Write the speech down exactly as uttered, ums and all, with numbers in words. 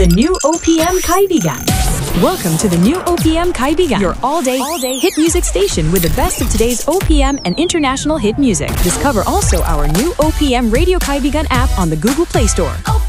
The new O P M Kaibigan. Welcome to the new O P M Kaibigan, your all-day, all-day hit music station with the best of today's O P M and international hit music. Discover also our new O P M Radio Kaibigan app on the Google Play Store.